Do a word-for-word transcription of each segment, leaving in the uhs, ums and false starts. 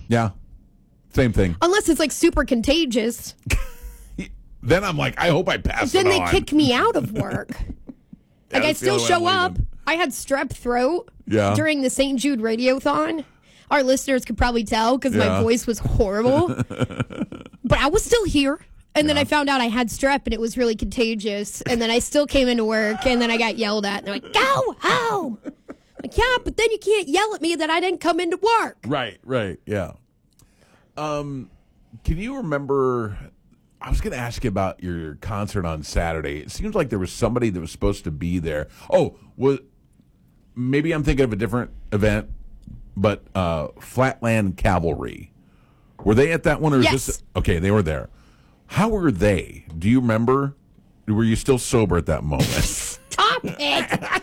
Yeah. Same thing. Unless it's like super contagious. Then I'm like, I hope I pass Then it they on. kick me out of work. Yeah, like I that's the still only way show I'm up. leaving. I had strep throat Yeah. during the Saint Jude Radiothon. Our listeners could probably tell because Yeah. my voice was horrible. But I was still here. And then Yeah. I found out I had strep and it was really contagious. And then I still came into work and then I got yelled at. And they're like, go home. Like, yeah, but then you can't yell at me that I didn't come into work. Right, right, yeah. Um, can you remember? I was going to ask you about your concert on Saturday. It seems like there was somebody that was supposed to be there. Oh, was maybe I'm thinking of a different event, but uh, Flatland Cavalry. Were they at that one, or is Yes. this okay? They were there. How were they? Do you remember? Were you still sober at that moment? Stop it.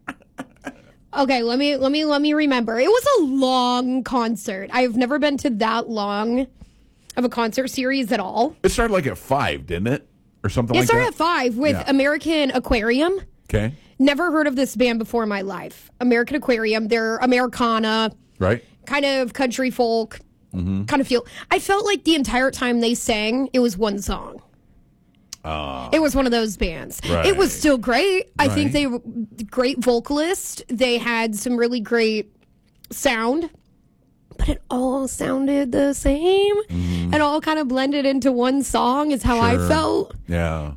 Okay, let me let me let me remember. It was a long concert. I've never been to that long of a concert series at all. It started like at five, didn't it, or something It like started that? at five with Yeah. American Aquarium. Okay, Never heard of this band before in my life. American Aquarium. They're Americana, right. kind of country folk, Mm-hmm. kind of feel. I felt like the entire time they sang, it was one song. Uh, It was one of those bands. Right. It was still great. I think Right. they were great vocalist. They had some really great sound, but it all sounded the same. It all kind of blended into one song is how I Mm-hmm. Sure. felt. yeah.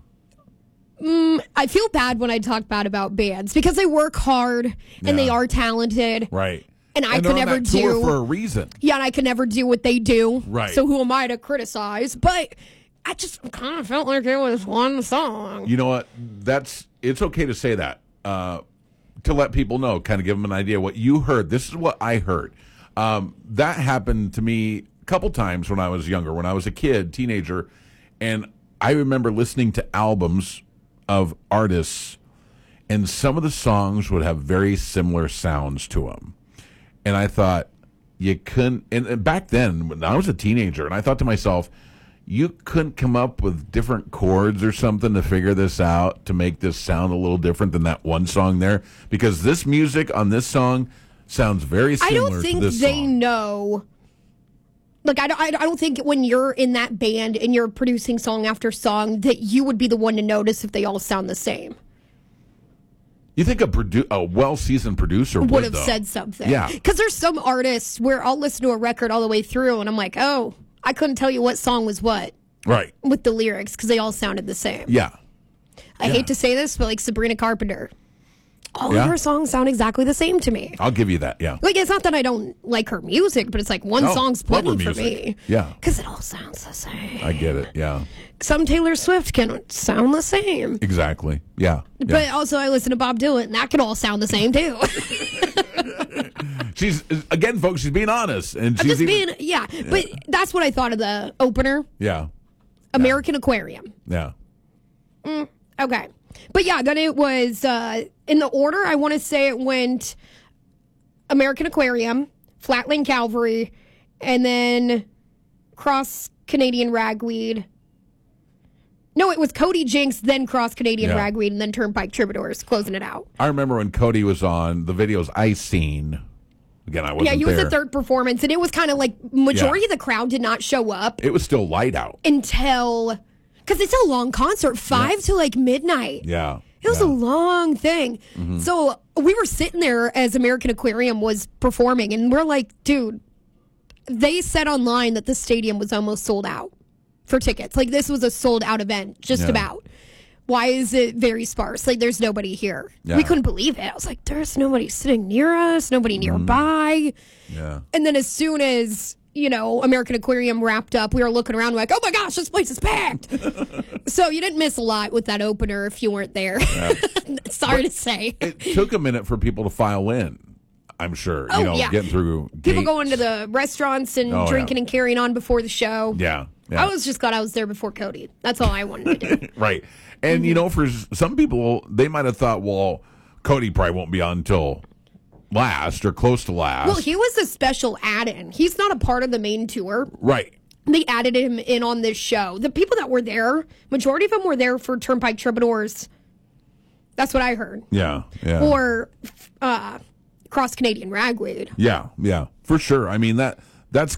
I feel bad when I talk bad about bands because they work hard and they Yeah. are talented. Right. And I and could they're on never that tour do for a reason. Yeah, and I could never do what they do. Right. So who am I to criticize? But I just kind of felt like it was one song. You know what? That's it's okay to say that uh, to let people know, kind of give them an idea what you heard. This is what I heard. Um, that happened to me a couple times when I was younger, when I was a kid, teenager, and I remember listening to albums of artists, and some of the songs would have very similar sounds to them. And I thought, you couldn't, and, and back then, when I was a teenager, and I thought to myself, you couldn't come up with different chords or something to figure this out, to make this sound a little different than that one song there? Because this music on this song sounds very I similar don't to think this they song. know. Like, I don't, I don't think when you're in that band and you're producing song after song that you would be the one to notice if they all sound the same. You think a, produ- a well-seasoned producer would, Would have though. said something. Yeah. Because there's some artists where I'll listen to a record all the way through and I'm like, oh, I couldn't tell you what song was what Right. with the lyrics because they all sounded the same. Yeah. I Yeah. hate to say this, but like Sabrina Carpenter, all Yeah. of her songs sound exactly the same to me. I'll give you that. Yeah. Like, it's not that I don't like her music, but it's like one No, song's love her plenty for music. me. Yeah. Because it all sounds the same. I get it. Yeah. Some Taylor Swift can sound the same. Exactly. Yeah. yeah. But also, I listen to Bob Dylan, and that can all sound the same, too. She's, again, folks, she's being honest. And I'm she's just even, being, yeah. But that's what I thought of the opener, Yeah. American Aquarium. Yeah. Okay. But yeah, then it was, uh, in the order, I want to say it went American Aquarium, Flatland Cavalry, and then Cross Canadian Ragweed. No, it was Cody Jinks, then Cross Canadian Yeah. Ragweed, and then Turnpike Troubadours closing it out. I remember when Cody was on the videos I seen. Again, I wasn't Yeah, he was there. the third performance, and it was kind of like majority of the crowd did not show up It was still light out. until, because it's a long concert, five to like midnight. Yeah. It was yeah. a long thing. So we were sitting there as American Aquarium was performing, and we're like, dude, they said online that the stadium was almost sold out for tickets. Like, this was a sold out event, just Yeah. about. Why is it very sparse? Like, there's nobody here. Yeah. We couldn't believe it. I was like, there's nobody sitting near us, nobody nearby. Yeah. And then as soon as, you know, American Aquarium wrapped up, we were looking around like, oh my gosh, this place is packed. So you didn't miss a lot with that opener if you weren't there. Sorry to say. It took a minute for people to file in, I'm sure. Oh, you know, yeah. getting through People gate. going to the restaurants and Oh, drinking yeah. and carrying on before the show. Yeah. Yeah. I was just glad I was there before Cody. That's all I wanted to do. Right. And, you know, for s- some people, they might have thought, well, Cody probably won't be on until last or close to last. Well, he was a special add-in. He's not a part of the main tour. right. They added him in on this show. The people that were there, majority of them were there for Turnpike Troubadours. That's what I heard. Yeah. Yeah. Or uh, Cross Canadian Ragweed. yeah. Yeah. For sure. I mean, that that's